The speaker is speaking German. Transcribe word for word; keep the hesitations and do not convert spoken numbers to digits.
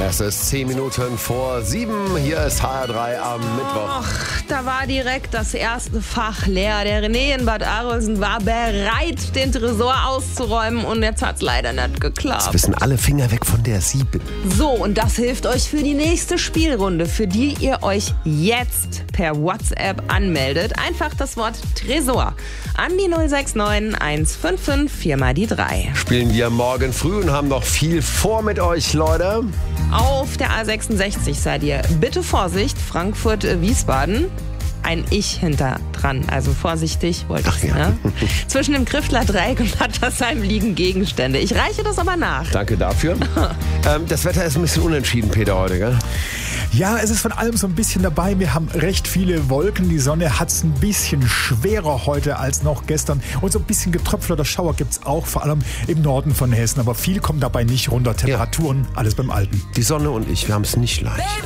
Es ist zehn Minuten vor sieben. Hier ist H R drei am Mittwoch. Ach, da war direkt das erste Fach leer. Der René in Bad Arolsen war bereit, den Tresor auszuräumen und jetzt hat's leider nicht geklappt. Jetzt wissen alle Finger weg von der sieben. So, und das hilft euch für die nächste Spielrunde, für die ihr euch jetzt per WhatsApp anmeldet. Einfach das Wort Tresor an die null sechs neun eins fünf fünf vier mal die drei. Spielen wir morgen früh und haben noch viel vor mit euch, Leute. Auf der A sechsundsechzig seid ihr. Bitte Vorsicht, Frankfurt-Wiesbaden. Ein Ich hinter dran, also vorsichtig wollte ich. Ach ja. Ne? Zwischen dem Griffler Dreieck und Lattersheim liegen Gegenstände. Ich reiche das aber nach. Danke dafür. ähm, das Wetter ist ein bisschen unentschieden, Peter, heute, gell? Ja, es ist von allem so ein bisschen dabei. Wir haben recht viele Wolken. Die Sonne hat es ein bisschen schwerer heute als noch gestern. Und so ein bisschen Getröpfel oder Schauer gibt es auch, vor allem im Norden von Hessen. Aber viel kommt dabei nicht runter. Temperaturen, ja. Alles beim Alten. Die Sonne und ich, wir haben es nicht leicht.